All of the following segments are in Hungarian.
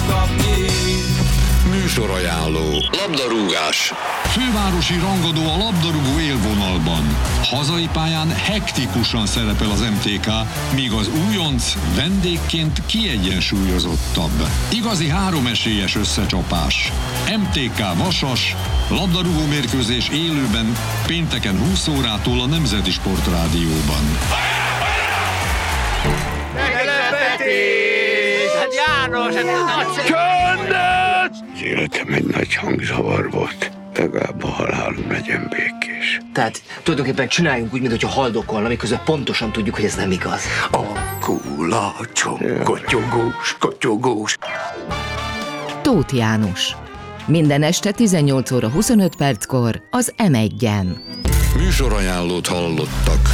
kapni. Műsorajánló. Labdarúgás. Fővárosi rangadó a labdarúgó élvonalban. Hazai pályán hektikusan szerepel az MTK, míg az újonc vendégként kiegyensúlyozottabb. Igazi háromesélyes összecsapás. MTK Vasas, labdarúgó mérkőzés élőben pénteken 20 órától a Nemzeti Sportrádióban. Meglepetés! Hát János, ez nagyszerű! Csöndet! Az életem egy nagy hangzavar volt. Legalább a halálom legyen békés. Tehát tulajdonképpen csináljunk úgy, mintha haldokolna, miközben pontosan tudjuk, hogy ez nem igaz. A kulacsom, kotyogós, kotyogós. Tóth János. Minden este 18 óra 25 perckor az M1-en. Műsorajánlót hallottak.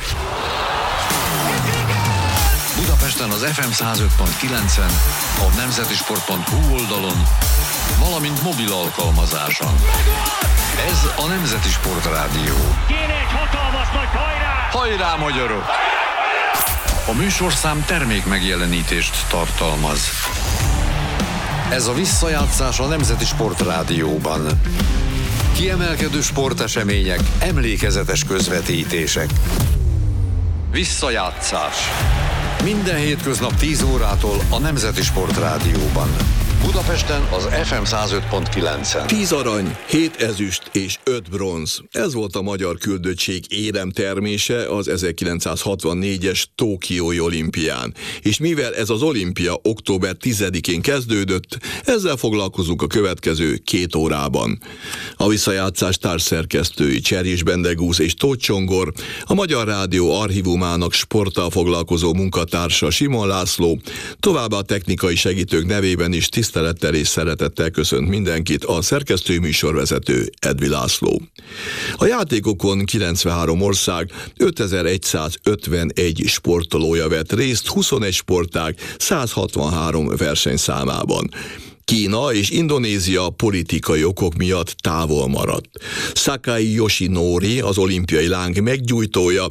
Budapesten az FM 105.9-en, a nemzetisport.hu oldalon, valamint mobil alkalmazáson. Ez a Nemzeti Sportrádió. Kéne egy hatalmas nagy hajrá! Hajrá, magyarok! A műsorszám termék megjelenítést tartalmaz. Ez a visszajátszás a Nemzeti Sportrádióban. Kiemelkedő sportesemények, emlékezetes közvetítések. Visszajátszás. Minden hétköznap 10 órától a Nemzeti Sportrádióban. Budapesten az FM 105.9-en. 10 arany, 7 ezüst és 5 bronz. Ez volt a magyar küldöttség éremtermése az 1964-es Tokiói olimpián. És mivel ez az olimpia október 10-én kezdődött, ezzel foglalkozunk a következő 2 órában. A visszajátszás társszerkesztői Cserjés Bendegúz és Tóth Csongor, a Magyar Rádió archívumának sporttal foglalkozó munkatársa Simon László, továbbá a technikai segítők nevében is tisztelettel és szeretettel köszönt mindenkit a szerkesztő műsorvezető Edvi László. A játékokon 93 ország, 5151 sportolója vett részt 21 sportág 163 versenyszámában. Kína és Indonézia politikai okok miatt távol maradt. Sakai Yoshinori, az olimpiai láng meggyújtója,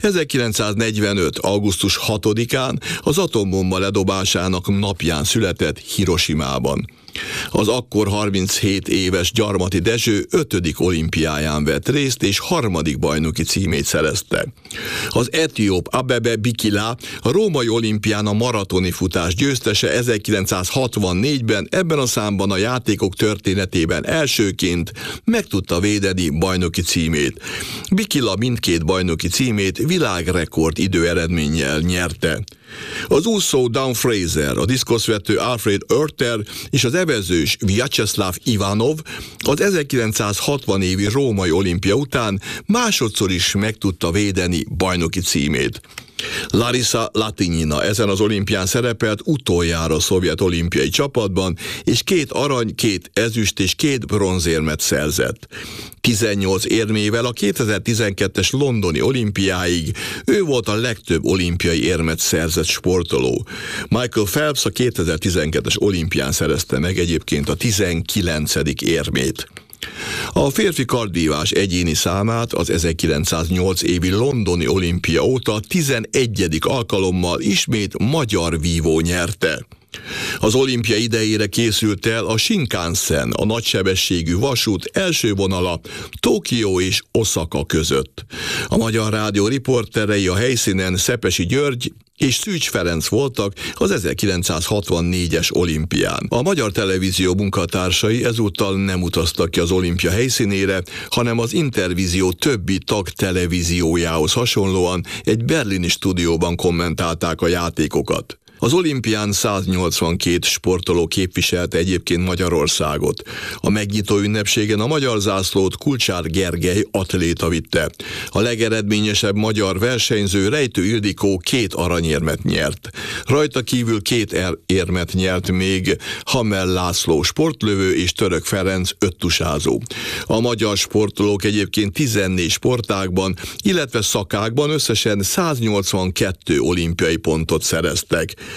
1945. augusztus 6-án az atombomba ledobásának napján született Hirosimában. Az akkor 37 éves Gyarmati Dezső 5. olimpiáján vett részt, és 3. bajnoki címét szerezte. Az etióp Abebe Bikila a római olimpián a maratoni futás győztese 1964-ben, ebben a számban a játékok történetében elsőként meg tudta védeni bajnoki címét. Bikila mindkét bajnoki címét világrekord időeredménnyel nyerte. Az úszó Dawn Fraser, a diszkoszvető Alfred Oerter és az evezős Vyacheslav Ivanov az 1960 évi római olimpia után másodszor is meg tudta védeni bajnoki címét. Larisa Latynina ezen az olimpián szerepelt utoljára a szovjet olimpiai csapatban, és 2 arany, 2 ezüst és 2 bronzérmet szerzett. 18 érmével a 2012-es londoni olimpiáig ő volt a legtöbb olimpiai érmet szerzett sportoló. Michael Phelps a 2012-es olimpián szerezte meg egyébként a 19. érmét. A férfi kardvívás egyéni számát az 1908 évi londoni olimpia óta 11. alkalommal ismét magyar vívó nyerte. Az olimpia idejére készült el a Shinkansen, a nagysebességű vasút első vonala Tokió és Oszaka között. A Magyar Rádió riporterei a helyszínen Szepesi György és Szűcs Ferenc voltak az 1964-es olimpián. A Magyar Televízió munkatársai ezúttal nem utaztak ki az olimpia helyszínére, hanem az Intervízió többi tag televíziójához hasonlóan egy berlini stúdióban kommentálták a játékokat. Az olimpián 182 sportoló képviselte egyébként Magyarországot. A megnyitó ünnepségen a magyar zászlót Kulcsár Gergely atléta vitte. A legeredményesebb magyar versenyző Rejtő Ildikó 2 aranyérmet nyert. Rajta kívül 2 érmet nyert még Hamel László sportlövő és Török Ferenc 5 tusázó. A magyar sportolók egyébként 14 sportágban, illetve szakákban összesen 182 olimpiai pontot szereztek.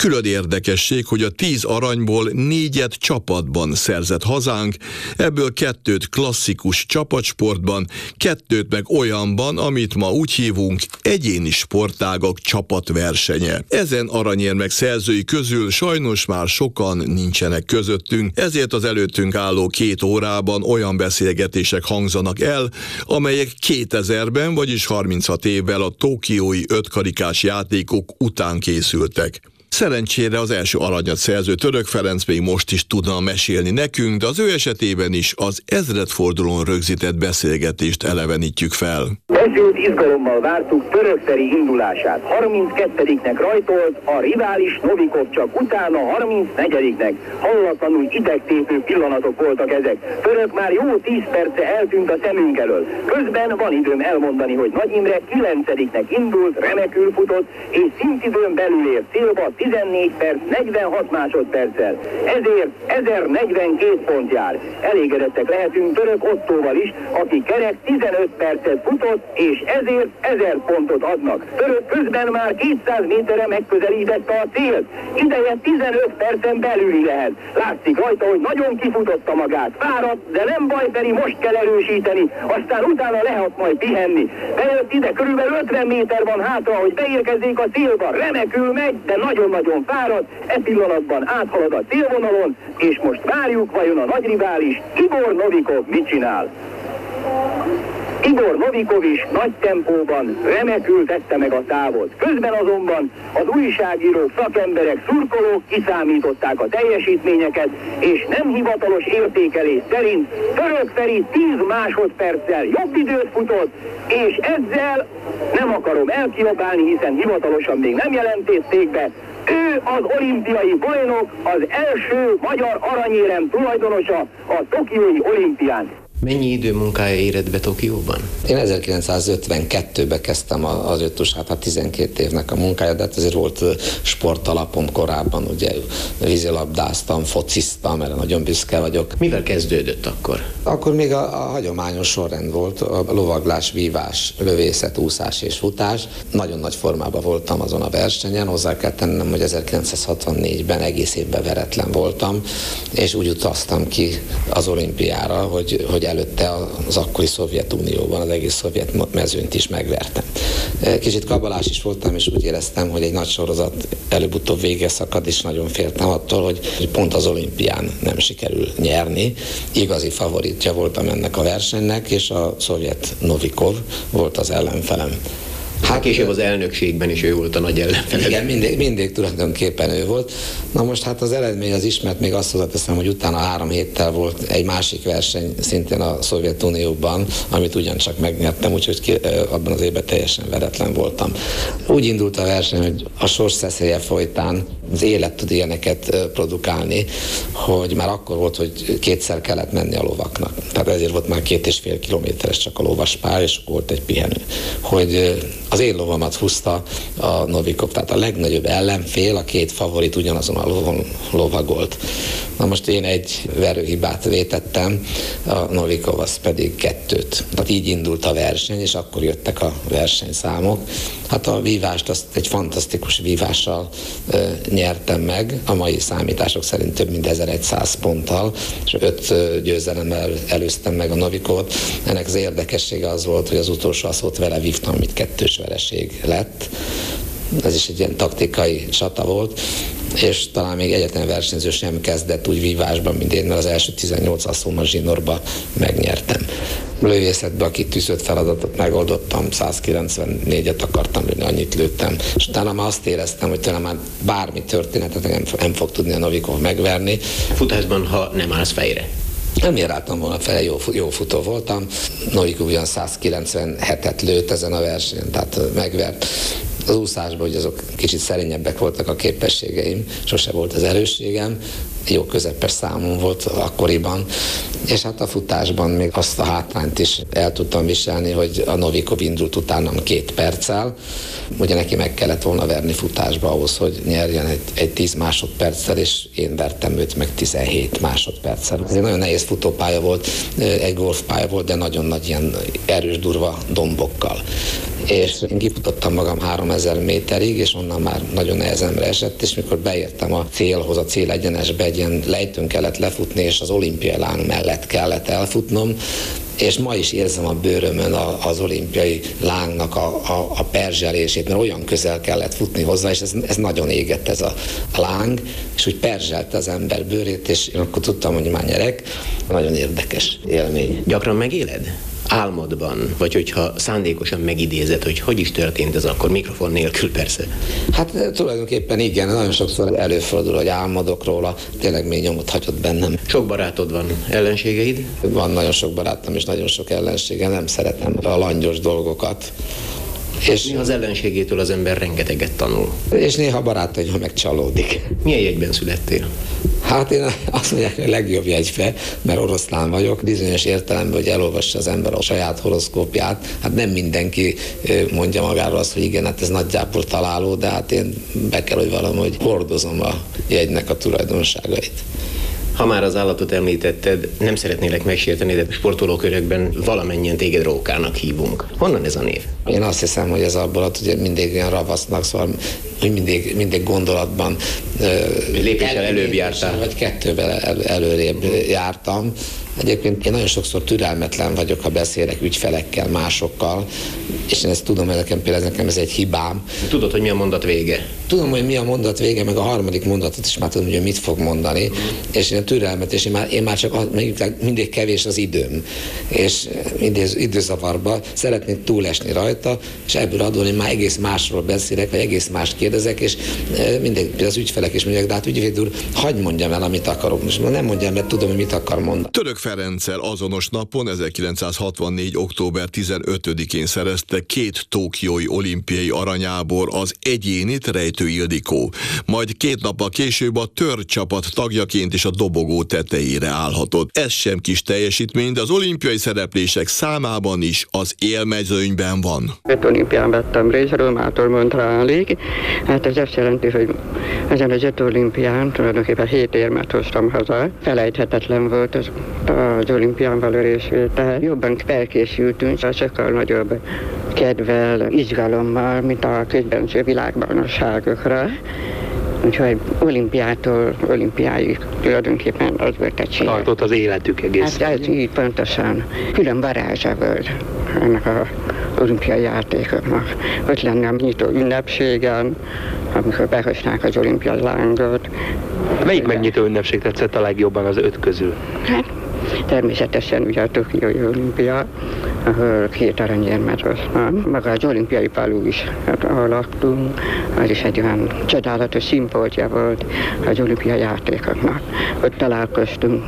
Külön érdekesség, hogy a 10 aranyból 4-et csapatban szerzett hazánk, ebből 2-t klasszikus csapatsportban, 2-t meg olyanban, amit ma úgy hívunk egyéni sportágak csapatversenye. Ezen aranyérmek szerzői közül sajnos már sokan nincsenek közöttünk, ezért az előttünk álló 2 órában olyan beszélgetések hangzanak el, amelyek 2000-ben, vagyis 36 évvel a tokiói 5-karikás játékok után készültek. Szerencsére az első aranyat szerző Török Ferenc még most is tudna mesélni nekünk, de az ő esetében is az ezredfordulón rögzített beszélgetést elevenítjük fel. Feszült izgalommal vártuk Török Feri indulását. 32-nek rajtolt, a rivális Novikov csak utána 34-nek. Hallatlanul idegtépő pillanatok voltak ezek. Török már jó 10 perce eltűnt a szemünk elől. Közben van időm elmondani, hogy Nagy Imre 9-nek indult, remekül futott, és szintidőn belül ért célba 14 perc 46 másodperccel. Ezért 1042 pont jár. Elégedettek lehetünk Török Ottóval is, aki kerek 15 percet futott, és ezért 1000 pontot adnak. Török közben már 200 méterre megközelítette a célt. Ideje 15 percen belüli lehet. Látszik rajta, hogy nagyon kifutotta magát. Fáradt, de nem baj, Feri, most kell erősíteni, aztán utána lehet majd pihenni. Bejött ide, körülbelül 50 méter van hátra, hogy beérkezzék a célba. Remekül megy, de nagyon-nagyon fáradt, e pillanatban áthalad a célvonalon, és most várjuk, vajon a nagy rivális Igor Novikov mit csinál. Igor Novikov is nagy tempóban remekül tette meg a távot. Közben azonban az újságírók, szakemberek, szurkolók kiszámították a teljesítményeket, és nem hivatalos értékelés szerint Török Feri 10 másodperccel jobb időt futott, és ezzel nem akarom elkiabálni, hiszen hivatalosan még nem jelentették be, ő az olimpiai bajnok, az első magyar aranyérem tulajdonosa a tokiói olimpián. Mennyi idő munkája érett be Tokióban? Én 1952-ben kezdtem az ötösát, 12 évnek a munkája, de azért volt sportalapom korábban, ugye vízilabdáztam, fociztam, erre nagyon büszke vagyok. Mivel kezdődött akkor? Akkor még a hagyományos sorrend volt, a lovaglás, vívás, lövészet, úszás és futás. Nagyon nagy formában voltam azon a versenyen, hozzá kell tennem, hogy 1964-ben egész évben veretlen voltam, és úgy utaztam ki az olimpiára, hogy előtte az akkori Szovjetunióban az egész szovjet mezőnyt is megvertem. Kicsit kabalás is voltam, és úgy éreztem, hogy egy nagy sorozat előbb-utóbb vége szakad, és nagyon féltem attól, hogy pont az olimpián nem sikerül nyerni. Igazi favoritja voltam ennek a versenynek, és a szovjet Novikov volt az ellenfelem. Később az elnökségben is ő volt a nagy ellenfele. Igen, mindig tulajdonképpen ő volt. Na most hát az eredmény az ismert, még azt hozzáteszem, hogy utána 3 héttel volt egy másik verseny, szintén a Szovjetunióban, amit ugyancsak megnyertem, úgyhogy abban az évben teljesen veretlen voltam. Úgy indult a verseny, hogy a sors szeszélye folytán az élet tud ilyeneket produkálni, hogy már akkor volt, hogy 2-szer kellett menni a lovaknak. Tehát ezért volt már 2,5 kilométeres csak a lovaspálya, és volt egy pihenő. Hogy az én lovamat húzta a Novikov, tehát a legnagyobb ellenfél, a 2 favorit ugyanazon a lovon lovagolt. Na most én egy verőhibát vétettem, a Novikov az pedig 2-t. Tehát így indult a verseny, és akkor jöttek a versenyszámok. Hát a vívást azt egy fantasztikus vívással nyertem meg, a mai számítások szerint több mint 1100 ponttal, és 5 győzelemmel előztem meg a Novikovot. Ennek az érdekessége az volt, hogy az utolsó aszót vele vívtam, amit 2-s vereség lett. Ez is egy ilyen taktikai csata volt, és talán még egyetlen versenyző sem kezdett úgy vívásban, mint én, mert az első 18 aszómat zsinórba megnyertem. Lövészetben a kitűzött feladatot megoldottam, 194-et akartam lőni, annyit lőttem, és utána már azt éreztem, hogy tőlem már bármi történetet nem fog tudni a Novikov megverni. Futásban, ha nem állsz fejre? Nem éráltam volna fel, jó futó voltam. Novikov ugyan 197-et lőtt ezen a versenyen, tehát megvert. Az úszásban, hogy azok kicsit szerényebbek voltak a képességeim, sose volt az erősségem, jó közepes számom volt akkoriban, és hát a futásban még azt a hátrányt is el tudtam viselni, hogy a Novikov indult utánam 2 perccel, ugye neki meg kellett volna verni futásba ahhoz, hogy nyerjen egy 10 másodperccel, és én vertem őt meg 17 másodperccel. Ez egy nagyon nehéz futópálya volt, egy golfpálya volt, de nagyon nagy ilyen erős, durva dombokkal. és én kifutottam magam 3000 méterig, és onnan már nagyon nehezemre esett, és mikor beértem a célhoz, a célegyenesbe, egy ilyen lejtőn kellett lefutni, és az olimpiai láng mellett kellett elfutnom, és ma is érzem a bőrömön az olimpiai lángnak a perzselését, mert olyan közel kellett futni hozzá, és ez nagyon égett ez a láng, és úgy perzselte az ember bőrét, és én akkor tudtam, hogy már nyerek. Nagyon érdekes élmény. Gyakran megéled? Álmodban, vagy hogyha szándékosan megidézed, hogy is történt ez akkor, mikrofon nélkül persze. Hát tulajdonképpen igen, nagyon sokszor előfordul, hogy álmodok róla, tényleg mély nyomot hagyott bennem. Sok barátod van, ellenségeid? Van nagyon sok barátom és nagyon sok ellensége, nem szeretem a langyos dolgokat. És néha az ellenségétől az ember rengeteget tanul. És néha barátaim megcsalódik. Milyen jegyben születtél? Hát én azt mondják, hogy a legjobb jegybe, mert oroszlán vagyok, bizonyos értelemben, hogy elolvassa az ember a saját horoszkópját. Hát nem mindenki mondja magáról azt, hogy igen, hát ez nagyjából találó, de hát én be kell, hogy valahogy hordozom a jegynek a tulajdonságait. Ha már az állatot említetted, nem szeretnélek megsérteni, de sportolókörökben valamennyien téged Rókának hívunk. Honnan ez a név? Én azt hiszem, hogy ez abból, hogy mindig olyan ravasznak, szóval hogy mindig gondolatban lépéssel előbb jártál. Vagy kettővel előrébb jártam. Egyébként én nagyon sokszor türelmetlen vagyok, ha beszélek ügyfelekkel, másokkal, és én ezt tudom, hogy nekem ez egy hibám. Tudod, hogy mi a mondat vége? Tudom, hogy mi a mondat vége, meg a harmadik mondatot is már tudom, hogy mit fog mondani, és én türelmet, és én már csak mindig kevés az időm, és mindig időzavarba szeretnék túlesni rajta, és ebből adódóan már egész másról beszélek, vagy egész mást kérdezek, és mindig az ügyfelek is mondják, de hát ügyvéd úr, hagyd mondjam el, amit akarok. Most nem mondjam, mert tudom, hogy mit akar mondani. Török Ferenccel azonos napon, 1964. október 15-én szerezte 2 tokiói olimpiai aranyábor az egyénit Rejtő Ildikó. Majd 2 nappal később a törcsapat tagjaként is a dobogó tetejére állhatott. Ez sem kis teljesítmény, de az olimpiai szereplések számában is az élmezőnyben van. 5 olimpián vettem részt, Rómától Montrealig. Hát ez azt jelenti, hogy ezen az 5 olimpián tulajdonképpen 7 érmet hoztam haza. Felejthetetlen volt az olimpián való részvétel. Jobban felkészültünk, sokkal nagyobb kedvel, izgalommal, mint a közbenső világbajnokságokra. Úgyhogy olimpiától olimpiáig tulajdonképpen az volt a cél. Tartott az életük egész. Hát ez így pontosan. Külön varázsa volt ennek az olimpiai játékoknak. Ott lenne a nyitó ünnepségen, amikor behozták az olimpiai lángot. Melyik megnyitó ünnepség tetszett a legjobban az 5 közül? Hát természetesen ugye a Tokiói olimpia, ahol 2 aranyérmet hoztam. Maga az olimpiai falu is, ahol laktunk, az is egy olyan csodálatos szimpótja volt az olimpiai játékoknak. Ott találkoztunk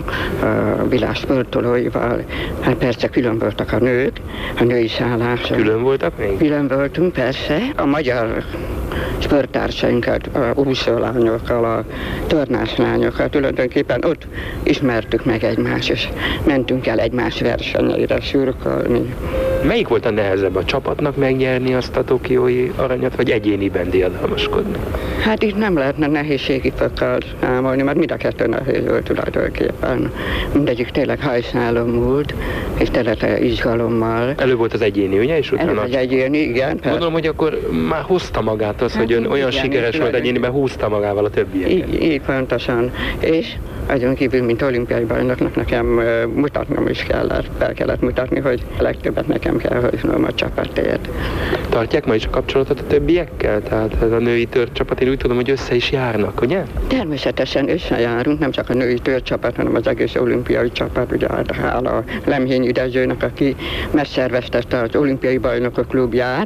a világ sportolóival, hát persze külön voltak a nők, a női szállások. Külön voltak még? Külön voltunk, persze. A magyar sporttársainkat, a úszólányokkal, a tornáslányokkal, tulajdonképpen ott ismertük meg egymást, és mentünk el egymás versenyeire szurkolni. Melyik volt a nehezebb, a csapatnak megnyerni azt a tokiói aranyat, vagy egyéniben diadalmaskodni? Hát itt nem lehetne nehézségi fokkal számolni, mert mind a 2 nehéz volt tulajdonképpen. Mindegyik tényleg hajszálon múlt, és tele izgalommal. Elő volt az egyéni, ugye? És utána... Elő az egyéni, igen. Gondolom, hogy akkor már hozta magát az, hát, hogy ön olyan sikeres volt egyéniben, húzta magával a többieket. Így pontosan. És azon kívül, mint olimpiai bajnoknak nekem mutatnom is kellett, fel kellett mutatni, hogy a legtöbbet nekem kell hoznom a csapatért. Tartják ma is a kapcsolatot a többiekkel? Tehát a női törcsapat, én úgy tudom, hogy össze is járnak, ugye? Természetesen összejárunk, nem csak a női törcsapat, hanem az egész olimpiai csapat, ugye hála a Lemhényi Dezsőnek, aki megszerveztette az olimpiai bajnokok klubját,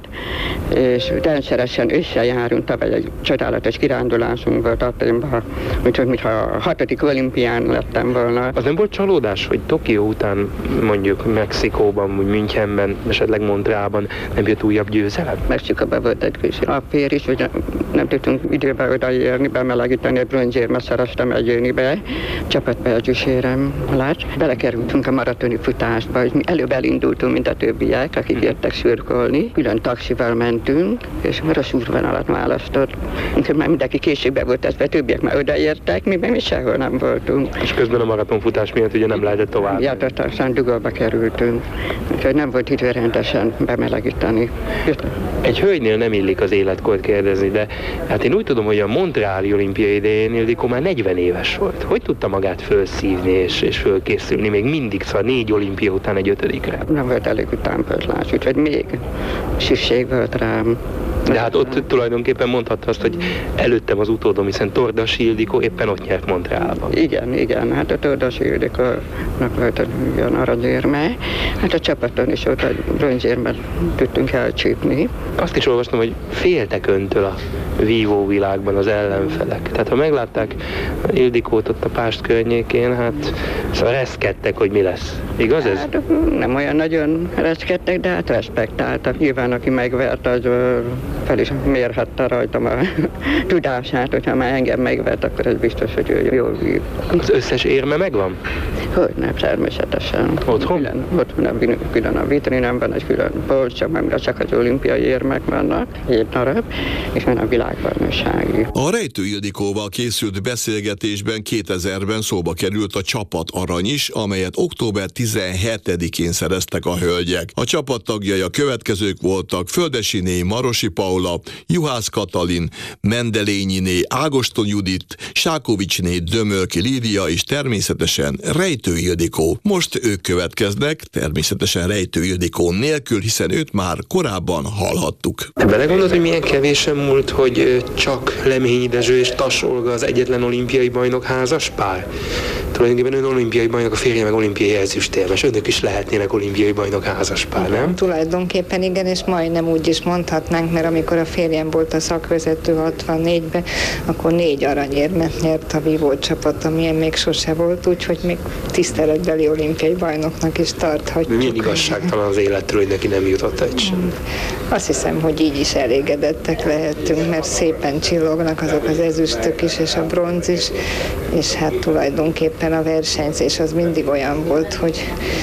és rendszeresen összejárunk, tavaly egy csodálatos kirándulásunk volt Athénban, úgyhogy mintha a 6. olimpián lettem volna. Az nem volt csalódás, hogy Tokió után mondjuk Mexikóban, vagy Münchenben, esetleg Montrealban nem jött újabb győzelem? Mexikóban volt egy kis affér is, hogy nem tudtunk időben odaérni, bemelegíteni, egy bronzérmet szereztem egyénibe, csapatbeegyősérem lett. Belekerültünk a maratoni futásba, és mi előbb elindultunk, mint a többiek, akik jöttek szurkolni. Külön taxival mentünk, és rossz útvonalat választott. Úgyhogy már mindenki készségbe volt ezve, többiek már odaértek, mi sehol nem volt. voltunk. És közben a maratonfutás miatt ugye nem lehetett tovább. Ja, tehát aztán dugóba kerültünk, úgyhogy nem volt idő rendesen bemelegíteni. Egy hölgynél nem illik az életkort kérdezni, de hát én úgy tudom, hogy a Montreali olimpia idején Ildikó már 40 éves volt. Hogy tudta magát fölszívni és fölkészülni még mindig, szóval 4 olimpia után egy 5-re? Nem volt elég utánpótlás, úgyhogy még szükség volt rám. De hát ott tulajdonképpen mondhatta azt, hogy előttem az utódom, hiszen Tordasi Ildikó éppen ott nyert Montrealban. Igen, hát a Tordasi Ildikónak volt egy olyan aranyérme, hát a csapaton is ott egy bronzérmet tudtunk elcsípni. Azt is olvastam, hogy féltek öntől a vívó világban az ellenfelek. Tehát ha meglátták Ildikót ott a Pást környékén, hát szóval reszkedtek, hogy mi lesz. Igaz ez? Hát, nem olyan nagyon reszkedtek, de hát respektáltak. Nyilván aki megvert, az fel is mérhette rajtam a tudását, hogyha már engem megvert, akkor ez biztos, hogy ő jól vív. Az összes érme megvan? Hogyne, természetesen. Otthon? Otthon külön a vitrinemben egy külön polcsa, amire csak az olimpiai érmek vannak, 7 darab, és van a világbajnoksági. A Rejtő Ildikóval készült beszélgetésben 2000-ben szóba került a csapat arany is, amelyet október 17-én szereztek a hölgyek. A csapat tagjai a következők voltak: Földesiné Marosi Paula, Juhász Katalin, Mendelényiné Ágoston Judit, Sákovicsné Dömölki Lídia és természetesen Rejtő Ildikó. Most ők következnek, természetesen Rejtő Ildikó nélkül, hiszen őt már korábban hallhattuk. Belegondolod, hogy milyen kevésen múlt, hogy csak Leményi Dezső és Tass Olga az egyetlen olimpiai bajnok házas pár? Tulajdonképpen ön olimpiai bajnok, a férje meg olimpiai ezüstérmes. Önök is lehetnének olimpiai bajnok házas pár, nem? Tulajdonképpen igen, és majdnem úgy is mondhatnánk, mert amikor a férjem volt a szakvezető 64-ben, akkor 4 aranyérmet nyert a vívó csapat, amilyen még sose volt, úgyhogy még tiszteletbeli olimpiai bajnoknak is tarthatjuk. Milyen igazságtalan az életről, hogy neki nem jutott egy sem. Azt hiszem, hogy így is elégedettek lehetünk, mert szépen csillognak azok az ezüstök is, és a bronz is, és hát tulajdonképpen a versenyzés az mindig olyan volt, hogy